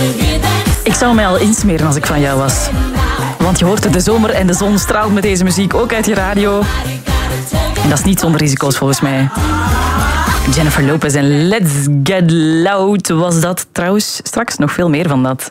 Ik zou mij al insmeren als ik van jou was. Want je hoort de zomer en de zon straalt met deze muziek ook uit je radio. En dat is niet zonder risico's volgens mij. Jennifer Lopez en Let's Get Loud was dat. Trouwens, straks nog veel meer van dat.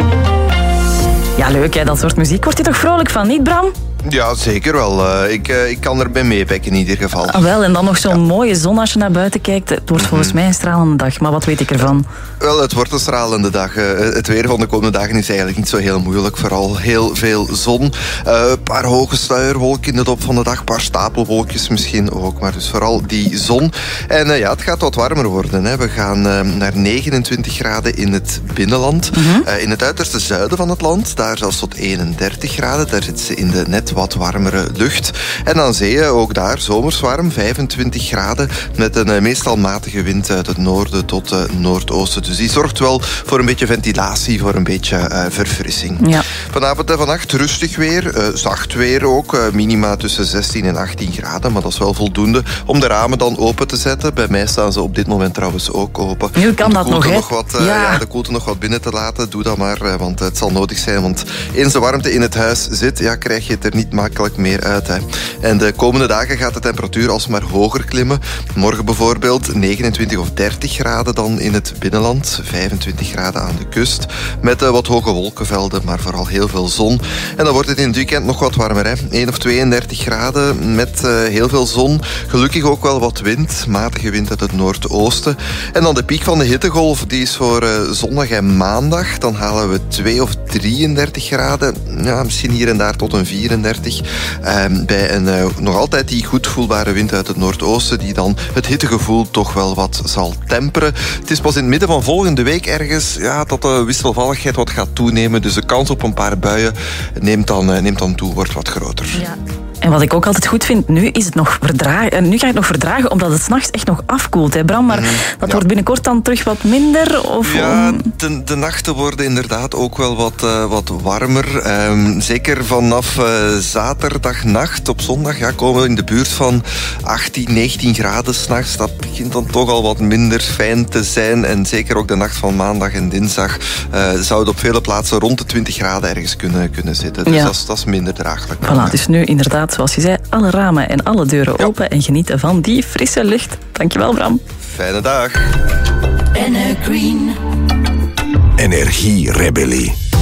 Ja, leuk hè, dat soort muziek. Word je toch vrolijk van, niet Bram? Ja, zeker wel. Ik kan erbij meepikken in ieder geval. Ah, wel, en dan nog zo'n mooie zon als je naar buiten kijkt. Het wordt volgens mij een stralende dag, maar wat weet ik ervan? Wel, het wordt een stralende dag. Het weer van de komende dagen is eigenlijk niet zo heel moeilijk. Vooral heel veel zon. Een paar hoge sluierwolken in de loop van de dag. Een paar stapelwolkjes misschien ook. Maar dus vooral die zon. En ja, het gaat wat warmer worden. Hè. We gaan naar 29 graden in het binnenland. In het uiterste zuiden van het land. Daar zelfs tot 31 graden. Daar zit ze in de net wat warmere lucht. En aan zee ook daar zomers warm, 25 graden, met een meestal matige wind uit het noorden tot noordoosten. Dus die zorgt wel voor een beetje ventilatie, voor een beetje verfrissing. Ja. Vanavond en vannacht rustig weer, zacht weer ook, minima tussen 16 en 18 graden, maar dat is wel voldoende om de ramen dan open te zetten. Bij mij staan ze op dit moment trouwens ook open. Nu kan dat nog, hè? De koelte nog wat binnen te laten, doe dat maar, want het zal nodig zijn, want eens de warmte in het huis zit, ja, krijg je het er niet makkelijk meer uit. Hè. En de komende dagen gaat de temperatuur alsmaar hoger klimmen. Morgen bijvoorbeeld 29 of 30 graden dan in het binnenland. 25 graden aan de kust. Met wat hoge wolkenvelden, maar vooral heel veel zon. En dan wordt het in het weekend nog wat warmer. Hè. 1 of 32 graden met heel veel zon. Gelukkig ook wel wat wind. Matige wind uit het noordoosten. En dan de piek van de hittegolf. Die is voor zondag en maandag. Dan halen we 2 of 33 graden. Ja, misschien hier en daar tot een 34. Bij een nog altijd die goed voelbare wind uit het noordoosten, die dan het hittegevoel toch wel wat zal temperen. Het is pas in het midden van volgende week ergens dat de wisselvalligheid wat gaat toenemen. Dus de kans op een paar buien neemt dan toe, wordt wat groter. Ja. En wat ik ook altijd goed vind, nu is het nog verdragen. Nu ga je het nog verdragen, omdat het 's nachts echt nog afkoelt, hè Bram? Maar dat wordt binnenkort dan terug wat minder? Of ja, de nachten worden inderdaad ook wel wat warmer. Zeker vanaf zaterdagnacht op zondag komen we in de buurt van 18, 19 graden 's nachts. Dat begint dan toch al wat minder fijn te zijn. En zeker ook de nacht van maandag en dinsdag zou het op vele plaatsen rond de 20 graden ergens kunnen zitten. Dus dat is minder draaglijk. Voilà, dus nu inderdaad, zoals je zei, alle ramen en alle deuren open en genieten van die frisse lucht. Dankjewel, Bram. Fijne dag. Energierebellie.